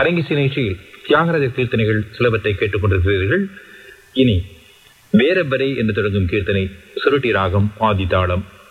அரங்கிசை நிகழ்ச்சியில் தியாகராஜ கீர்த்தனைகள் சிலவற்றை கேட்டுக் கொண்டிருக்கிறீர்கள். இனி வேரபரை என்று தொடங்கும் கீர்த்தனை சுருட்டி ராகம் ஆதி தாளம்.